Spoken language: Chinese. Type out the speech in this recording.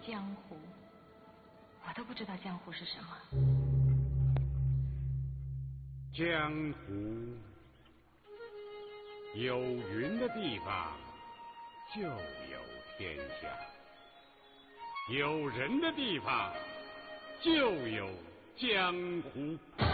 江湖，我都不知道江湖是什么。 江湖有云的地方就有天下，有人的地方就有江湖。